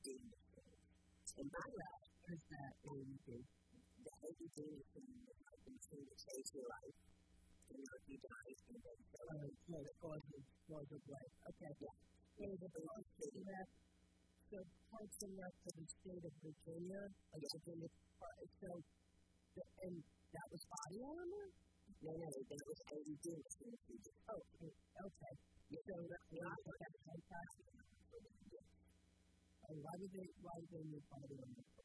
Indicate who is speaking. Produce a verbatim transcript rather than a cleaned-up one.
Speaker 1: doing the thing. And my life is that in the everything is in the life and thing that saves your life. And if you die, and then so on. Yeah, the cause of, cause of life. Okay, yeah. So the parts that left, so parts that left to the state of Virginia, like yeah. Virginia, so, the, and that was body armor? No, no, that was Eddie Dennis in the future. Oh, okay. So that was fantastic. And why did they, why did they move body armor?